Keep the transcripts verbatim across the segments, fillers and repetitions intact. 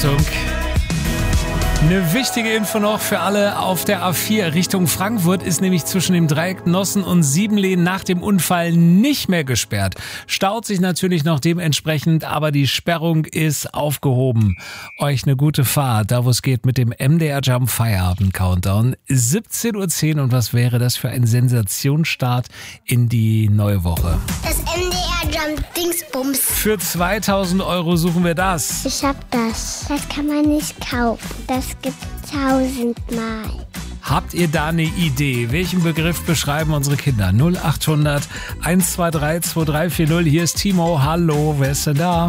Richtung. Eine wichtige Info noch für alle auf der A vier Richtung Frankfurt ist nämlich zwischen dem Dreieck Nossen und Siebenlehn nach dem Unfall nicht mehr gesperrt. Staut sich natürlich noch dementsprechend, aber die Sperrung ist aufgehoben. Euch eine gute Fahrt, da wo es geht mit dem M D R Jump Feierabend Countdown. siebzehn Uhr zehn und was wäre das für ein Sensationsstart in die neue Woche? Das M D R Jump Dingsbums. Für zweitausend Euro suchen wir das. Ich hab das. Das kann man nicht kaufen. Das gibt tausendmal. Habt ihr da eine Idee? Welchen Begriff beschreiben unsere Kinder? null acht hundert eins zwei drei zwei drei vier null. Hier ist Timo. Hallo, wer ist denn da?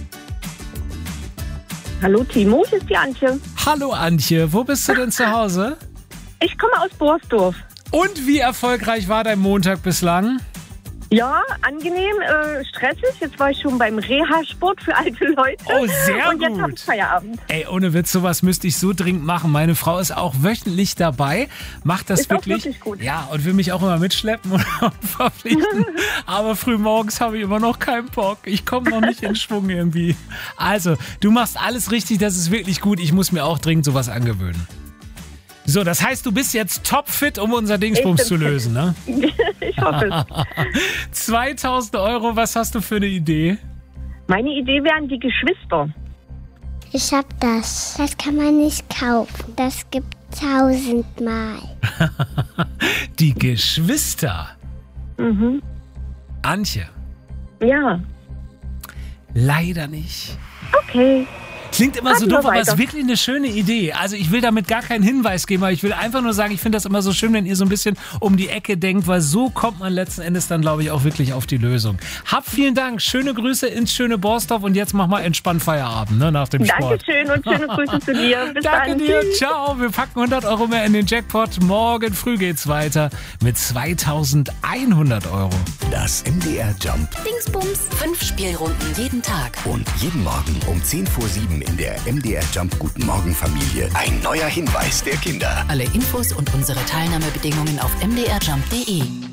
Hallo Timo, hier ist die Antje. Hallo Antje, wo bist du denn zu Hause? Ich komme aus Borsdorf. Und wie erfolgreich war dein Montag bislang? Ja, angenehm, äh, stressig. Jetzt war ich schon beim Reha-Sport für alte Leute. Oh, sehr Und jetzt gut. habe ich Feierabend. Ey, ohne Witz, sowas müsste ich so dringend machen. Meine Frau ist auch wöchentlich dabei, macht das Ist auch wirklich. wirklich gut. Ja, und will mich auch immer mitschleppen und verpflichten. Aber frühmorgens habe ich immer noch keinen Bock. Ich komme noch nicht in Schwung irgendwie. Also, du machst alles richtig, das ist wirklich gut. Ich muss mir auch dringend sowas angewöhnen. So, das heißt, du bist jetzt topfit, um unser Dingsbums Ich zu bin lösen, ne? Ich hoffe es. zweitausend Euro, was hast du für eine Idee? Meine Idee wären die Geschwister. Ich hab das. Das kann man nicht kaufen. Das gibt tausendmal. Die Geschwister. Mhm. Antje, Ja, leider nicht. okay. Klingt immer so Machen wir doof, aber es ist weiter. wirklich eine schöne Idee. Also ich will damit gar keinen Hinweis geben, aber ich will einfach nur sagen, ich finde das immer so schön, wenn ihr so ein bisschen um die Ecke denkt, weil so kommt man letzten Endes dann, glaube ich, auch wirklich auf die Lösung. Hab vielen Dank, schöne Grüße ins schöne Borsdorf und jetzt mach mal entspannt Feierabend, ne, nach dem Sport. Dankeschön und schöne Grüße zu dir. Bis Danke dann. dir, Tschüss. ciao. Wir packen hundert Euro mehr in den Jackpot. Morgen früh geht's weiter mit zweitausendeinhundert Euro. Das M D R Jump Dingsbums. Fünf Spielrunden jeden Tag. und jeden Morgen um zehn vor sieben in der M D R Jump Guten Morgen Familie ein neuer Hinweis der Kinder. Alle Infos und unsere Teilnahmebedingungen auf m d r jump punkt d e.